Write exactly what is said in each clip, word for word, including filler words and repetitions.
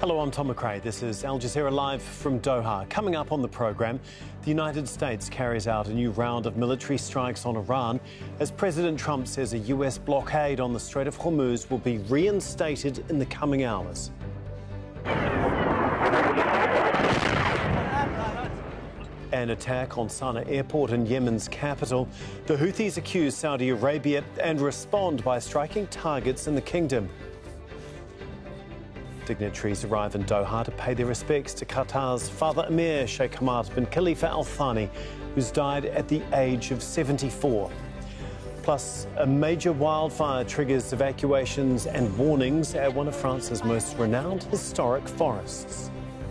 Hello, I'm Tom McRae. This is Al Jazeera Live from Doha. Coming up on the programme, the United States carries out a new round of military strikes on Iran as President Trump says a U S blockade on the Strait of Hormuz will be reinstated in the coming hours. An attack on Sana'a airport in Yemen's capital. The Houthis accuse Saudi Arabia and respond by striking targets in the kingdom. Dignitaries arrive in Doha to pay their respects to Qatar's Father Emir Sheikh Hamad bin Khalifa Al Thani, who's died at the age of seventy-four. Plus, a major wildfire triggers evacuations and warnings at one of France's most renowned historic forests.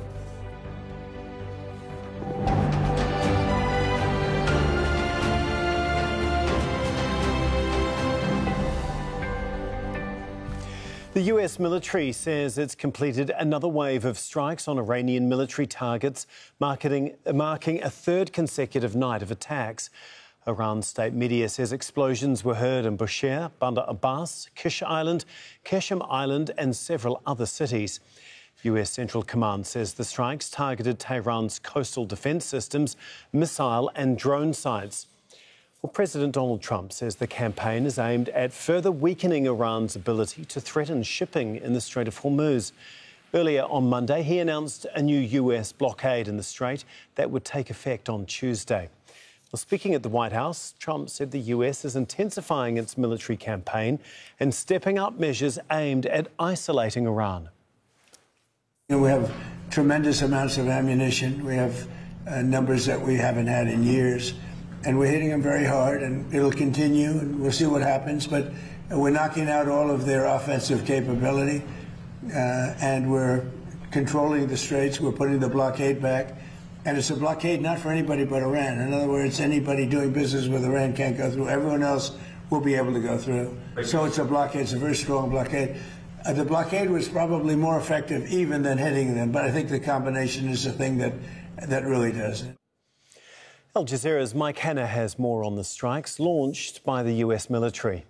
The U S military says it's completed another wave of strikes on Iranian military targets, marking, marking a third consecutive night of attacks. Iran's state media says explosions were heard in Bushehr, Bandar Abbas, Kish Island, Qeshm Island and several other cities. U S Central Command says the strikes targeted Tehran's coastal defence systems, missile and drone sites. Well, President Donald Trump says the campaign is aimed at further weakening Iran's ability to threaten shipping in the Strait of Hormuz. Earlier on Monday, he announced a new U S blockade in the strait that would take effect on Tuesday. Well, speaking at the White House, Trump said the U S is intensifying its military campaign and stepping up measures aimed at isolating Iran. You know, we have tremendous amounts of ammunition. We have uh, numbers that we haven't had in years. And we're hitting them very hard, and it'll continue, and we'll see what happens. But we're knocking out all of their offensive capability, uh, and we're controlling the straits. We're putting the blockade back. And it's a blockade not for anybody but Iran. In other words, anybody doing business with Iran can't go through. Everyone else will be able to go through. So it's a blockade. It's a very strong blockade. Uh, the blockade was probably more effective even than hitting them, but I think the combination is the thing that, that really does it. Al Jazeera's Mike Hanna has more on the strikes launched by the U S military.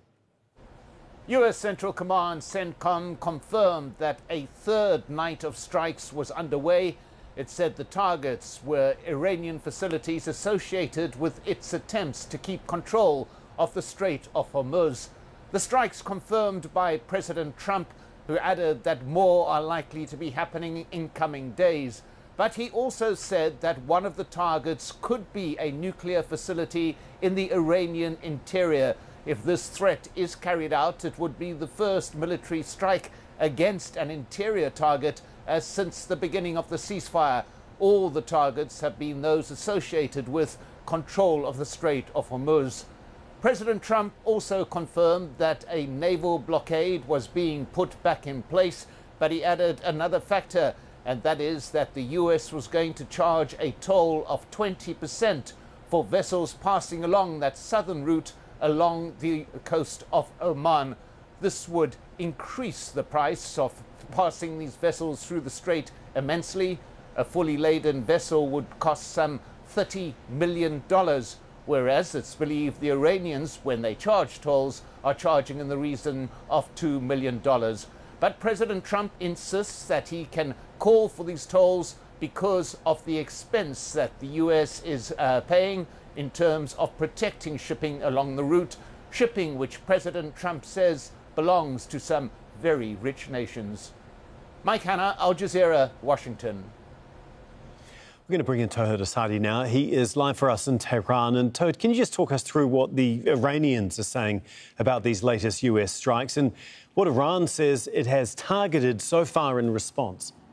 U S Central Command CENTCOM confirmed that a third night of strikes was underway. It said the targets were Iranian facilities associated with its attempts to keep control of the Strait of Hormuz. The strikes confirmed by President Trump, who added that more are likely to be happening in coming days. But he also said that one of the targets could be a nuclear facility in the Iranian interior. If this threat is carried out, it would be the first military strike against an interior target as since the beginning of the ceasefire. All the targets have been those associated with control of the Strait of Hormuz. President Trump also confirmed that a naval blockade was being put back in place, but he added another factor, and that is that the U S was going to charge a toll of twenty percent for vessels passing along that southern route along the coast of Oman. This would increase the price of passing these vessels through the strait immensely. A fully laden vessel would cost some thirty million dollars, whereas it's believed the Iranians, when they charge tolls, are charging in the region of two million dollars. But President Trump insists that he can call for these tolls because of the expense that the U S is uh, paying in terms of protecting shipping along the route, shipping which President Trump says belongs to some very rich nations. Mike Hanna, Al Jazeera, Washington. We're going to bring in Tohid Asadi now. He is live for us in Tehran. And Tohid, can you just talk us through what the Iranians are saying about these latest U S strikes and what Iran says it has targeted so far in response?